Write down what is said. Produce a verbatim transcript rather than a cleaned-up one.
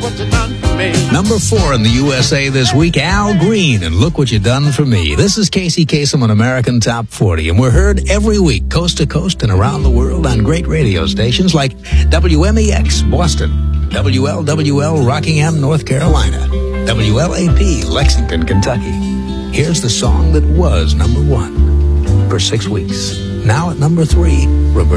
what you done for me. Number four in the U S A this week, Al Green, and Look What You Done For Me. This is Casey Kasem on American Top forty, and we're heard every week, coast to coast and around the world on great radio stations like W M E X, Boston, W L W L, Rockingham, North Carolina, W L A P, Lexington, Kentucky. Here's the song that was number one for six weeks. Now at number three, Roberta